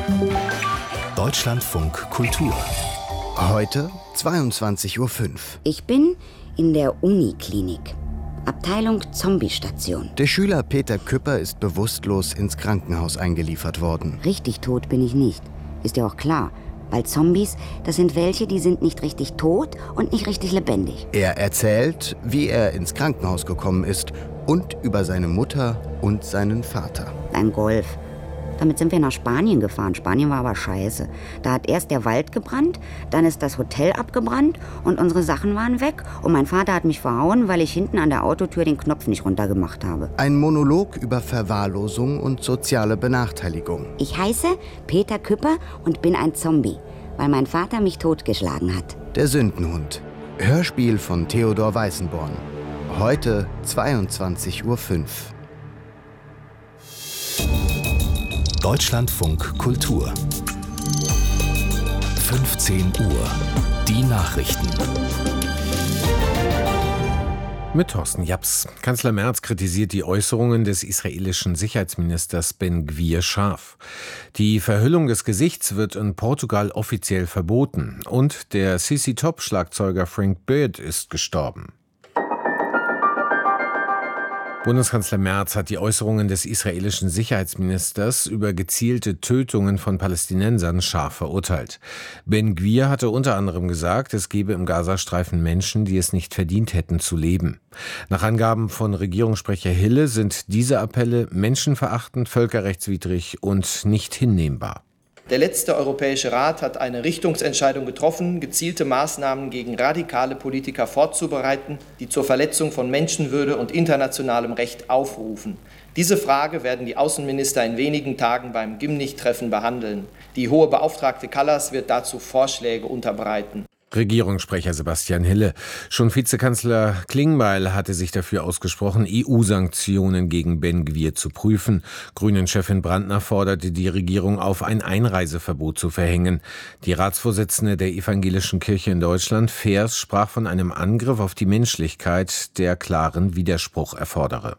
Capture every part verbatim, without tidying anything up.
Deutschlandfunk Kultur. Heute zweiundzwanzig Uhr fünf. Ich bin in der Uniklinik. Abteilung Zombie-Station. Der Schüler Peter Küpper ist bewusstlos ins Krankenhaus eingeliefert worden. Richtig tot bin ich nicht. Ist ja auch klar. Weil Zombies, das sind welche, die sind nicht richtig tot und nicht richtig lebendig. Er erzählt, wie er ins Krankenhaus gekommen ist und über seine Mutter und seinen Vater. Ein Golf. Damit sind wir nach Spanien gefahren. Spanien war aber scheiße. Da hat erst der Wald gebrannt, dann ist das Hotel abgebrannt und unsere Sachen waren weg. Und mein Vater hat mich verhauen, weil ich hinten an der Autotür den Knopf nicht runtergemacht habe. Ein Monolog über Verwahrlosung und soziale Benachteiligung. Ich heiße Peter Küpper und bin ein Zombie, weil mein Vater mich totgeschlagen hat. Der Sündenhund. Hörspiel von Theodor Weißenborn. Heute zweiundzwanzig Uhr fünf. Deutschlandfunk Kultur. fünfzehn Uhr. Die Nachrichten. Mit Thorsten Japs. Kanzler Merz kritisiert die Äußerungen des israelischen Sicherheitsministers Ben-Gvir scharf. Die Verhüllung des Gesichts wird in Portugal offiziell verboten. Und der C C Top-Schlagzeuger Frank Beard ist gestorben. Bundeskanzler Merz hat die Äußerungen des israelischen Sicherheitsministers über gezielte Tötungen von Palästinensern scharf verurteilt. Ben-Gvir hatte unter anderem gesagt, es gebe im Gazastreifen Menschen, die es nicht verdient hätten zu leben. Nach Angaben von Regierungssprecher Hille sind diese Appelle menschenverachtend, völkerrechtswidrig und nicht hinnehmbar. Der letzte Europäische Rat hat eine Richtungsentscheidung getroffen, gezielte Maßnahmen gegen radikale Politiker vorzubereiten, die zur Verletzung von Menschenwürde und internationalem Recht aufrufen. Diese Frage werden die Außenminister in wenigen Tagen beim Gymnich-Treffen behandeln. Die hohe Beauftragte Kallas wird dazu Vorschläge unterbreiten. Regierungssprecher Sebastian Hille. Schon Vizekanzler Klingbeil hatte sich dafür ausgesprochen, E U-Sanktionen gegen Ben-Gvir zu prüfen. Grünen-Chefin Brandner forderte die Regierung auf, ein Einreiseverbot zu verhängen. Die Ratsvorsitzende der Evangelischen Kirche in Deutschland, Feers, sprach von einem Angriff auf die Menschlichkeit, der klaren Widerspruch erfordere.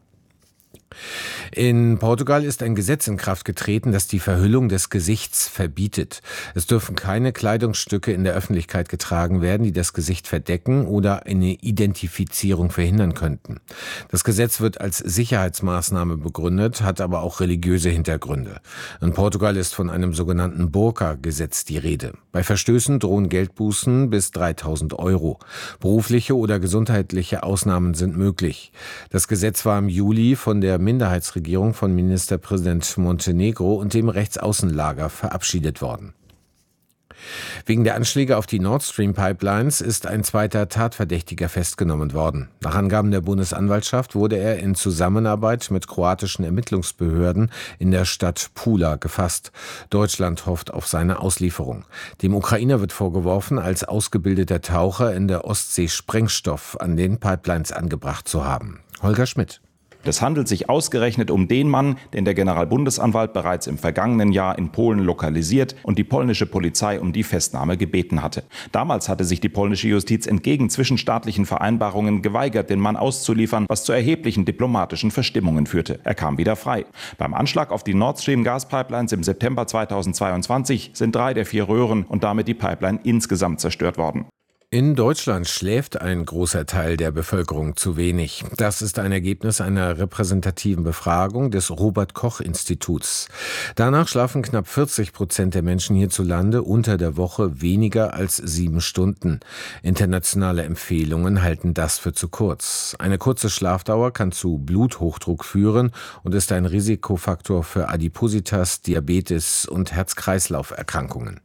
In Portugal ist ein Gesetz in Kraft getreten, das die Verhüllung des Gesichts verbietet. Es dürfen keine Kleidungsstücke in der Öffentlichkeit getragen werden, die das Gesicht verdecken oder eine Identifizierung verhindern könnten. Das Gesetz wird als Sicherheitsmaßnahme begründet, hat aber auch religiöse Hintergründe. In Portugal ist von einem sogenannten Burka-Gesetz die Rede. Bei Verstößen drohen Geldbußen bis dreitausend Euro. Berufliche oder gesundheitliche Ausnahmen sind möglich. Das Gesetz war im Juli von der Minderheitsregierung von Ministerpräsident Montenegro und dem Rechtsaußenlager verabschiedet worden. Wegen der Anschläge auf die Nord Stream Pipelines ist ein zweiter Tatverdächtiger festgenommen worden. Nach Angaben der Bundesanwaltschaft wurde er in Zusammenarbeit mit kroatischen Ermittlungsbehörden in der Stadt Pula gefasst. Deutschland hofft auf seine Auslieferung. Dem Ukrainer wird vorgeworfen, als ausgebildeter Taucher in der Ostsee Sprengstoff an den Pipelines angebracht zu haben. Holger Schmidt. Es handelt sich ausgerechnet um den Mann, den der Generalbundesanwalt bereits im vergangenen Jahr in Polen lokalisiert und die polnische Polizei um die Festnahme gebeten hatte. Damals hatte sich die polnische Justiz entgegen zwischenstaatlichen Vereinbarungen geweigert, den Mann auszuliefern, was zu erheblichen diplomatischen Verstimmungen führte. Er kam wieder frei. Beim Anschlag auf die Nord Stream Gaspipelines im September zweitausendzweiundzwanzig sind drei der vier Röhren und damit die Pipeline insgesamt zerstört worden. In Deutschland schläft ein großer Teil der Bevölkerung zu wenig. Das ist ein Ergebnis einer repräsentativen Befragung des Robert-Koch-Instituts. Danach schlafen knapp vierzig Prozent der Menschen hierzulande unter der Woche weniger als sieben Stunden. Internationale Empfehlungen halten das für zu kurz. Eine kurze Schlafdauer kann zu Bluthochdruck führen und ist ein Risikofaktor für Adipositas, Diabetes und Herz-Kreislauf-Erkrankungen.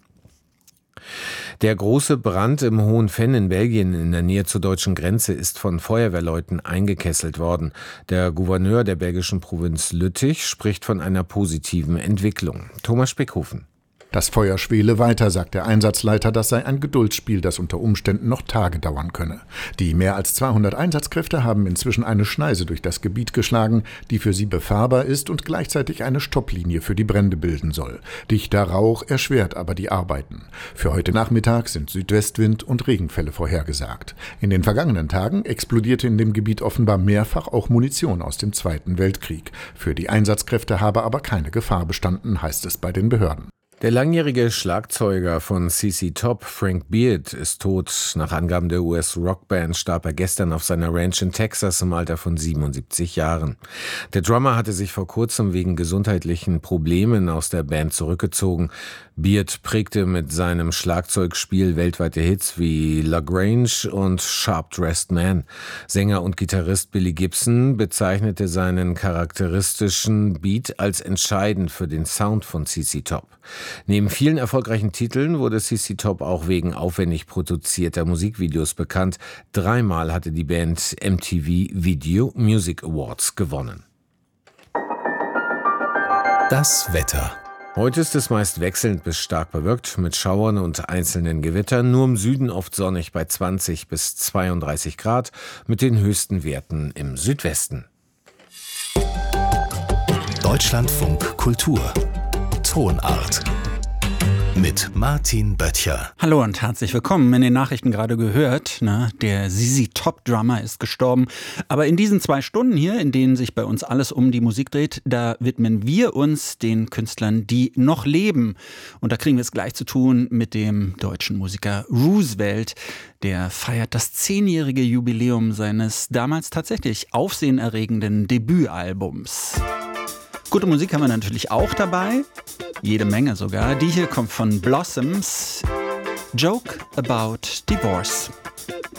Der große Brand im Hohen-Venn in Belgien in der Nähe zur deutschen Grenze ist von Feuerwehrleuten eingekesselt worden. Der Gouverneur der belgischen Provinz Lüttich spricht von einer positiven Entwicklung. Thomas Speckhofen. Das Feuer schwele weiter, sagt der Einsatzleiter, das sei ein Geduldsspiel, das unter Umständen noch Tage dauern könne. Die mehr als zweihundert Einsatzkräfte haben inzwischen eine Schneise durch das Gebiet geschlagen, die für sie befahrbar ist und gleichzeitig eine Stopplinie für die Brände bilden soll. Dichter Rauch erschwert aber die Arbeiten. Für heute Nachmittag sind Südwestwind und Regenfälle vorhergesagt. In den vergangenen Tagen explodierte in dem Gebiet offenbar mehrfach auch Munition aus dem Zweiten Weltkrieg. Für die Einsatzkräfte habe aber keine Gefahr bestanden, heißt es bei den Behörden. Der langjährige Schlagzeuger von C C Top, Frank Beard, ist tot. Nach Angaben der U S-Rockband starb er gestern auf seiner Ranch in Texas im Alter von siebenundsiebzig Jahren. Der Drummer hatte sich vor kurzem wegen gesundheitlichen Problemen aus der Band zurückgezogen. Beard prägte mit seinem Schlagzeugspiel weltweite Hits wie La Grange und Sharp Dressed Man. Sänger und Gitarrist Billy Gibson bezeichnete seinen charakteristischen Beat als entscheidend für den Sound von C C Top. Neben vielen erfolgreichen Titeln wurde C C Top auch wegen aufwendig produzierter Musikvideos bekannt. Dreimal hatte die Band M T V Video Music Awards gewonnen. Das Wetter. Heute ist es meist wechselnd bis stark bewölkt mit Schauern und einzelnen Gewittern. Nur im Süden oft sonnig bei zwanzig bis zweiunddreißig Grad mit den höchsten Werten im Südwesten. Deutschlandfunk Kultur. Tonart. Mit Martin Böttcher. Hallo und herzlich willkommen. In den Nachrichten gerade gehört, ne, der Z Z Top Drummer ist gestorben. Aber in diesen zwei Stunden hier, in denen sich bei uns alles um die Musik dreht, da widmen wir uns den Künstlern, die noch leben. Und da kriegen wir es gleich zu tun mit dem deutschen Musiker Roosevelt. Der feiert das zehnjährige Jubiläum seines damals tatsächlich aufsehenerregenden Debütalbums. Gute Musik haben wir natürlich auch dabei, jede Menge sogar. Die hier kommt von Blossoms, Joke About Divorce.